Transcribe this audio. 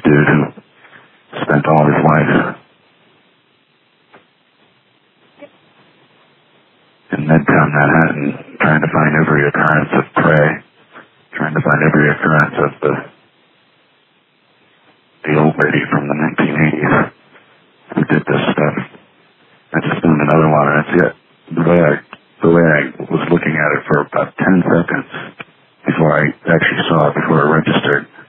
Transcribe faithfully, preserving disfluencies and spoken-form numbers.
dude who spent all his life in Midtown Manhattan trying to find every occurrence of prey, trying to find every occurrence of the the old lady from the nineteen eighties who did this stuff. I just found another one, and it's yet the way I the way I was looking at it for about ten seconds before I actually saw it, before it registered.